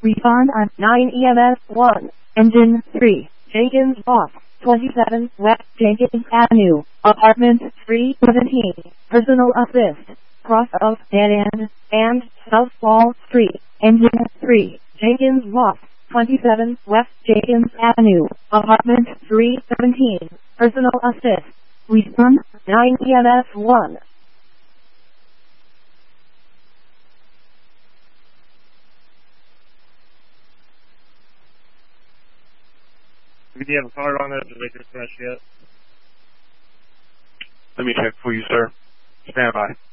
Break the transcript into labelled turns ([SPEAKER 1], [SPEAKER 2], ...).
[SPEAKER 1] Respond on 9 EMS 1. Engine 3. Jenkins off. 27 West Jenkins Avenue. Apartment 317. Personal assist. Cross of dead end and South Wall Street. Engine 3. Jenkins off. 27 West Jenkins Avenue. Apartment 317. Personal assist. Respond 9 EMS 1.
[SPEAKER 2] Do you have a card on it? Did they refresh yet?
[SPEAKER 3] Let me check for you, sir. Stand by.